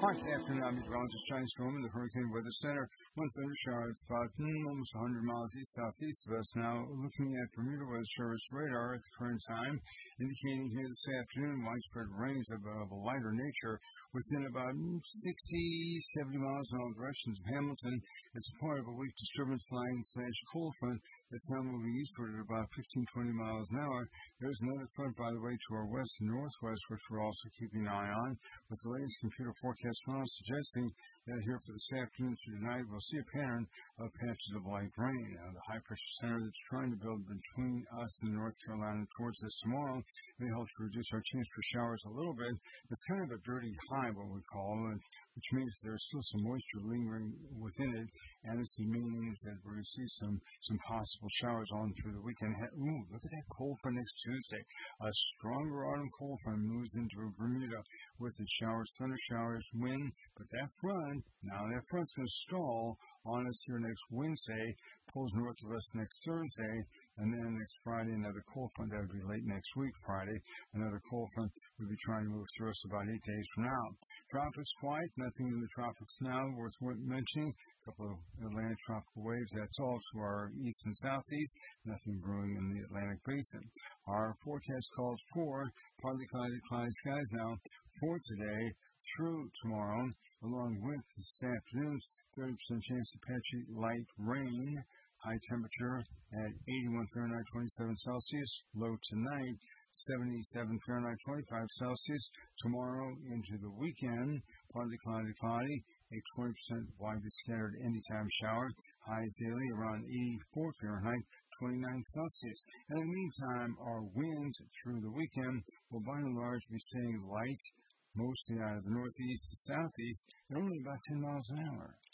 quiet afternoon. I'm Ron, just trying to storm in the Hurricane Weather Center. One thunder shower is about almost 100 miles east-southeast of us. Now, looking at Bermuda Weather Service radar at the current time, indicating here this afternoon widespread rains of a lighter nature within about 60, 70 miles in all directions of Hamilton. It's part of a weak disturbance line / cold front that's now moving eastward at about 15, 20 miles an hour. There's another front, by the way, to our west and northwest, which we're also keeping an eye on, with the latest computer forecast model suggesting that here for this afternoon through tonight, we'll see a pattern of patches of light rain. Now, the high-pressure center that's trying to build between us and North Carolina towards us tomorrow may help to reduce our chance for showers a little bit. It's kind of a dirty high, what we call it, which means there's still some moisture lingering within it, and this means that we're going to see some possible showers on through the weekend. Ooh, look at that cold front next Tuesday. A stronger autumn cold front moves into Bermuda with the showers, thunder showers, wind, but that front's going to stall on us here next Wednesday, pulls north of us next Thursday, and then next Friday, another cold front. That would be late next week, Friday. Another cold front would be trying to move through us about 8 days from now. Tropics quiet, nothing in the tropics now worth mentioning. A couple of Atlantic tropical waves, that's all to our east and southeast. Nothing brewing in the Atlantic basin. Our forecast calls for partly cloudy skies now for today through tomorrow, along with this afternoon's 30% chance of patchy light rain. High temperature at 81 Fahrenheit, 27 Celsius. Low tonight, 77 Fahrenheit, 25 Celsius. Tomorrow into the weekend, partly cloudy, a 20% widely scattered anytime shower. Highs daily around 84 Fahrenheit, 29 Celsius. And in the meantime, our winds through the weekend will by and large be staying light, mostly out of the northeast to southeast, at only about 10 miles an hour.